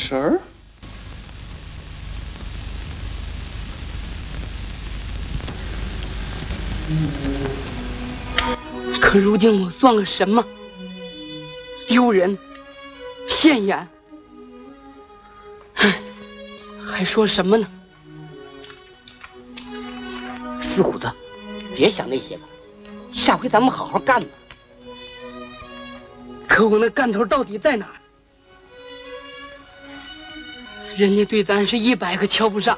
神儿？ 可如今我算个什么？丢人，现眼。唉，还说什么呢？ 四虎子，别想那些了，下回咱们好好干吧。 可我那干头到底在哪儿？人家对咱是100个瞧不上。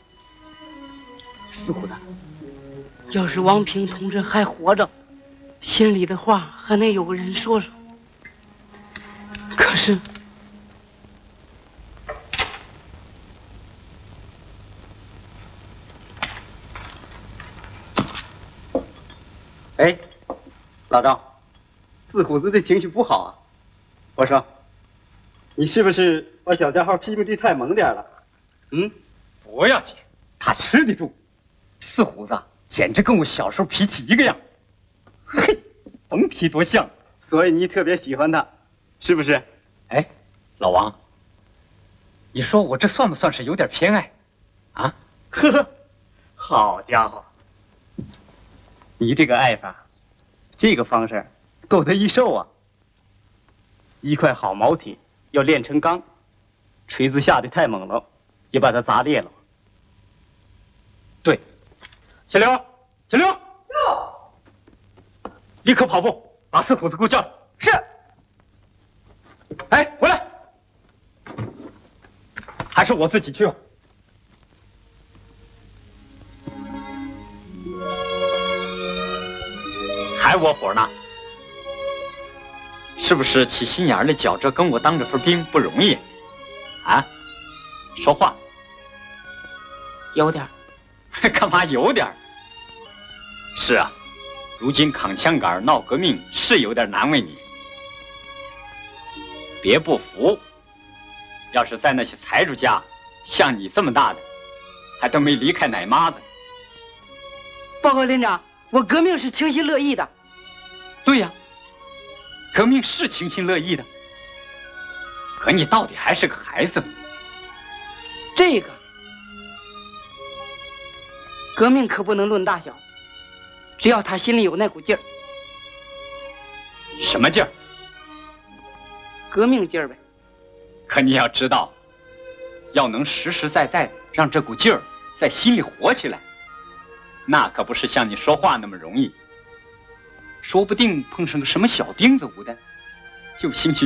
四虎子， 要是王平同志还活着，心里的话还能有个人说说。可是， 哎，老赵，四虎子的情绪不好啊。我说，你是不是把小家伙批评的太猛点了？嗯， 不要紧，他吃得住。四虎子简直跟我小时候脾气一个样，嘿，甭提多像。 所以你特别喜欢他，是不是？ 哎，老王，你说我这算不算是有点偏爱？啊？ 呵呵，好家伙，你这个爱法，这个方式够他一受啊！一块好毛铁要炼成钢，锤子下的太猛了，也把它砸裂了。 对，小刘，小刘，立刻跑步，把四虎子给我叫来。 是。 哎，回来，还是我自己去吧。还窝火呢？是不是起心眼里觉着跟我当这份兵不容易？啊？说话。 有点。 干嘛有点？是啊，如今扛枪杆闹革命是有点难为你。别不服，要是在那些财主家，像你这么大的，还都没离开奶妈子。 报告连长，我革命是情心乐意的。 对呀，革命是情心乐意的。可你到底还是个孩子。 这个革命可不能论大小，只要他心里有那股劲儿。 什么劲儿？ 革命劲儿呗。 可你要知道，要能实实在在的让这股劲儿在心里活起来，那可不是像你说话那么容易。说不定碰上个什么小钉子捂的，就兴许